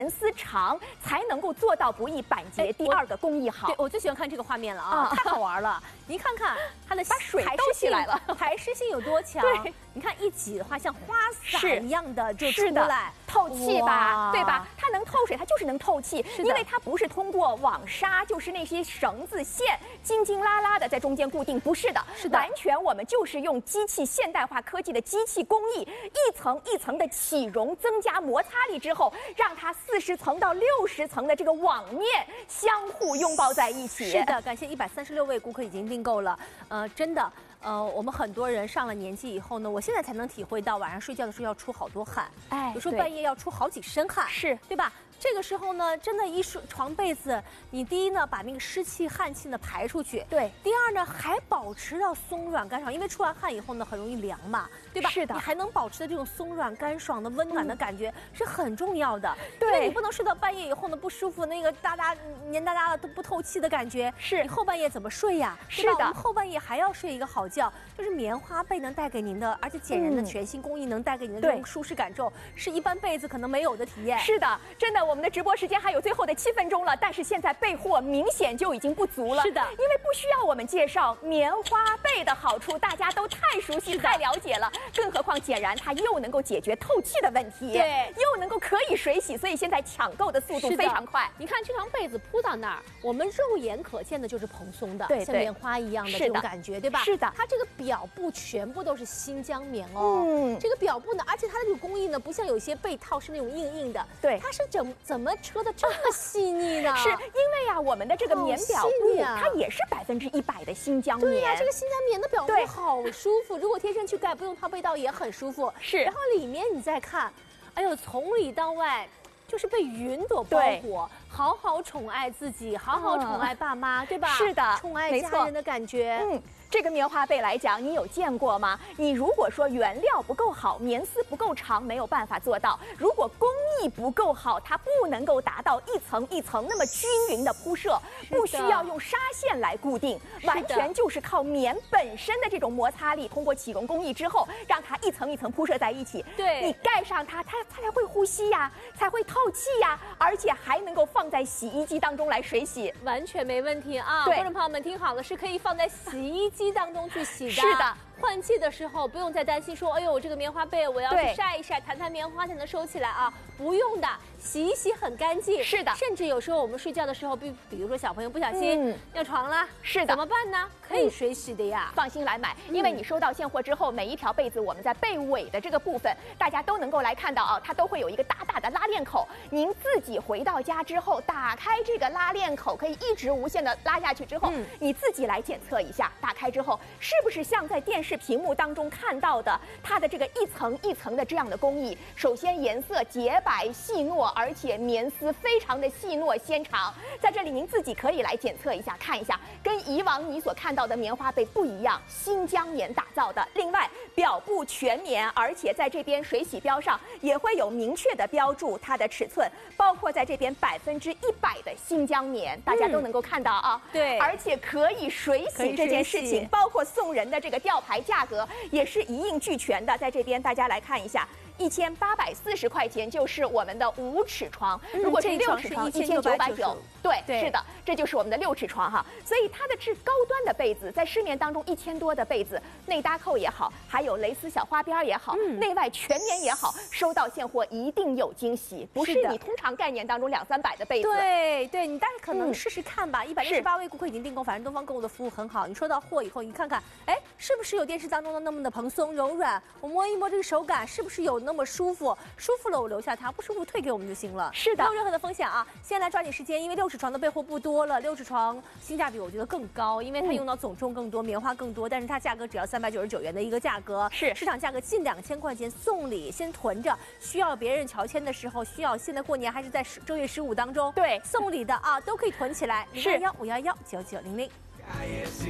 棉丝长，才能够做到不易板结。第二个工艺好。 对，我最喜欢看这个画面了啊，太好玩了！您看看它的把水兜起来了， 排湿性有多强？ 对， 你看一挤的话，像花洒一样的就出来， 透气吧，对吧？它能透水，它就是能透气，因为它不是通过网纱，就是那些绳子线筋筋拉拉的在中间固定，不是的，完全我们就是用机器现代化科技的机器工艺，一层一层的起绒，增加摩擦力之后，让它40层到60层的这个网面相互拥抱在一起。 是的，感谢136位顾客已经订购了，真的。我们很多人上了年纪以后呢，我现在才能体会到晚上睡觉的时候要出好多汗，有时候半夜要出好几身汗， 是对吧？这个时候呢，真的床被子，你第一呢把那个湿气汗气呢排出去， 对； 第二呢还保持到松软干爽，因为出完汗以后呢很容易凉嘛，对吧？ 是的， 你还能保持的这种松软干爽的温暖的感觉是很重要的， 对， 因为你不能睡到半夜以后呢不舒服，那个黏哒哒的都不透气的感觉， 是你后半夜怎么睡呀？ 是的， 我们后半夜还要睡一个好觉，就是棉花被能带给您的，而且简人的全新工艺能带给您的这种舒适感受，是一般被子可能没有的体验。 是的，真的，我们的直播时间还有最后的7分钟了，但是现在备货明显就已经不足了。 是的， 因为不需要我们介绍棉花被的好处，大家都太熟悉、太了解了。更何况简然它又能够解决透气的问题， 对， 又能够可以水洗，所以现在抢购的速度非常快。 你看这床被子铺到那儿，我们肉眼可见的就是蓬松的， 对， 像棉花一样的这种感觉，对吧？ 是的， 它这个表布全部都是新疆棉哦。这个表布呢，而且它的这个工艺呢，不像有些被套是那种硬硬的， 对， 它是怎么车的这么细腻呢？ 是因为呀，我们的这个棉表布，它也是100%的新疆棉。 对呀，这个新疆棉的表布好舒服，如果天生去盖，不用套被套也很舒服。 是， 然后里面你再看，哎呦，从里到外就是被云朵包裹，好好宠爱自己，好好宠爱爸妈，对吧？ 是的， 宠爱家人的感觉。 这个棉花被来讲，你有见过吗？你如果说原料不够好，棉丝不够长，没有办法做到；如果工艺不够好，它不能够达到一层一层那么均匀的铺设，不需要用纱线来固定，完全就是靠棉本身的这种摩擦力，通过起绒工艺之后，让它一层一层铺设在一起。 对， 你盖上它才会呼吸呀，才会透气呀，而且还能够放在洗衣机当中来水洗， 完全没问题啊！观众朋友们听好了，是可以放在洗衣机当中去洗的。 是的， 换季的时候不用再担心说，哎呦，我这个棉花被我要去晒一晒，弹棉花才能收起来啊，不用的，洗一洗很干净。 是的， 甚至有时候我们睡觉的时候，比如说小朋友不小心尿床了， 是的， 怎么办呢？可以水洗的呀。 放心来买，因为你收到现货之后，每一条被子我们在被尾的这个部分，大家都能够来看到啊，它都会有一个大大的拉链口。您自己回到家之后，打开这个拉链口，可以一直无限的拉下去之后，你自己来检测一下，打开之后是不是像在电视屏幕当中看到的，它的这个一层一层的这样的工艺。首先颜色洁白细糯，而且棉丝非常的细糯纤长。在这里您自己可以来检测一下，看一下，跟以往你所看到的棉花被不一样，新疆棉打造的。另外，表布全棉，而且在这边水洗标上也会有明确的标注它的尺寸，包括在这边100%的新疆棉，大家都能够看到啊。 对， 而且可以水洗这件事情，包括送人的这个吊牌价格也是一应俱全的。在这边大家来看一下。1840块钱就是我们的5尺床，如果是6尺床1990，对，是的，这就是我们的6尺床哈。所以它的是高端的被子，在市面当中1000多的被子，内搭扣也好，还有蕾丝小花边也好，内外全棉也好，收到现货一定有惊喜，不是你通常概念当中200-300的被子。 对，你大家可能试试看吧。168位顾客已经订购，反正东方购物的服务很好。你收到货以后，你看看，哎，是不是有电视当中的那么的蓬松柔软？我摸一摸这个手感，是不是有那么舒服？舒服了我留下它，不舒服退给我们就行了。 是的， 没有任何的风险啊！先来抓紧时间，因为6尺床的备货不多了。6尺床性价比我觉得更高，因为它用到总重更多，棉花更多，但是它价格只要399元的一个价格， 是市场价格近2000块钱送礼，先囤着，需要别人乔迁的时候，需要现在过年还是在正月15当中， 对， 送礼的啊都可以囤起来。021-511-9900。